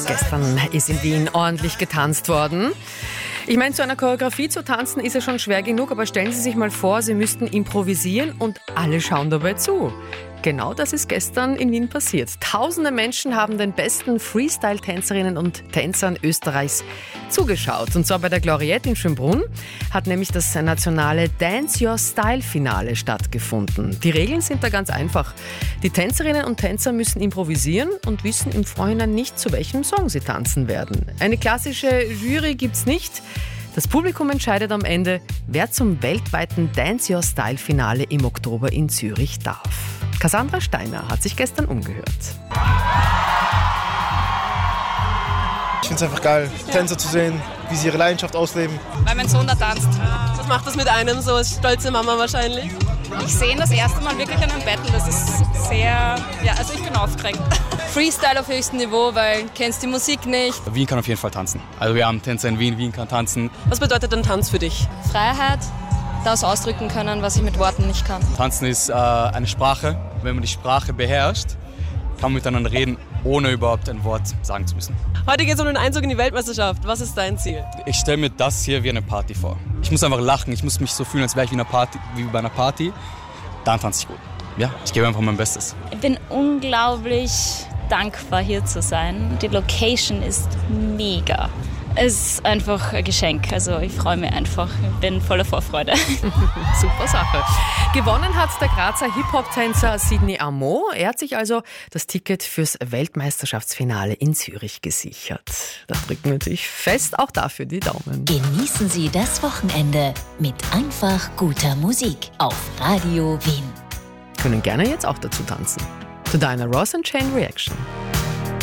Gestern ist in Wien ordentlich getanzt worden. Ich meine, zu einer Choreografie zu tanzen ist ja schon schwer genug, aber stellen Sie sich mal vor, Sie müssten improvisieren und alle schauen dabei zu. Genau das ist gestern in Wien passiert. Tausende Menschen haben den besten Freestyle-Tänzerinnen und Tänzern Österreichs zugeschaut. Und zwar bei der Gloriette in Schönbrunn hat nämlich das nationale Dance Your Style-Finale stattgefunden. Die Regeln sind da ganz einfach. Die Tänzerinnen und Tänzer müssen improvisieren und wissen im Vorhinein nicht, zu welchem Song sie tanzen werden. Eine klassische Jury gibt's nicht. Das Publikum entscheidet am Ende, wer zum weltweiten Dance Your Style-Finale im Oktober in Zürich darf. Cassandra Steiner hat sich gestern umgehört. Ich finde es einfach geil, Tänzer zu sehen, wie sie ihre Leidenschaft ausleben. Weil mein Sohn da tanzt. Was macht das mit einem so als stolze Mama wahrscheinlich? Ich sehe ihn das erste Mal wirklich in einem Battle. Das ist sehr, also ich bin aufgeregt. Freestyle auf höchstem Niveau, weil du kennst die Musik nicht. Wien kann auf jeden Fall tanzen. Also wir haben Tänzer in Wien, Wien kann tanzen. Was bedeutet denn Tanz für dich? Freiheit, das ausdrücken können, was ich mit Worten nicht kann. Tanzen ist eine Sprache. Wenn man die Sprache beherrscht, kann man miteinander reden, ohne überhaupt ein Wort sagen zu müssen. Heute geht es um den Einzug in die Weltmeisterschaft. Was ist dein Ziel? Ich stelle mir das hier wie eine Party vor. Ich muss einfach lachen, ich muss mich so fühlen, als wäre ich wie bei einer Party. Dann tanze ich gut. Ja, ich gebe einfach mein Bestes. Ich bin unglaublich dankbar, hier zu sein. Die Location ist mega. Es ist einfach ein Geschenk. Also ich freue mich einfach. Ich bin voller Vorfreude. Super Sache. Gewonnen hat der Grazer Hip-Hop-Tänzer Sidney Amo. Er hat sich also das Ticket fürs Weltmeisterschaftsfinale in Zürich gesichert. Da drücken wir natürlich fest auch dafür die Daumen. Genießen Sie das Wochenende mit einfach guter Musik auf Radio Wien. Können gerne jetzt auch dazu tanzen. To Diana Ross and Chain Reaction.